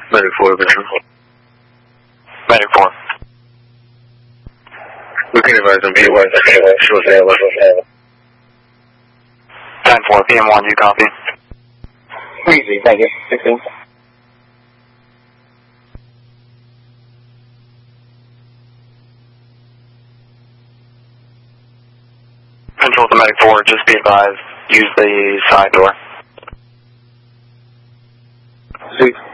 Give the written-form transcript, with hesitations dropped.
Medic 4, Control. Medic 4. We can advise on B1, short tail. 10-4, PM1, you copy? Easy, thank you. 16. Control to Medic 4, just be advised, use the side door. 6.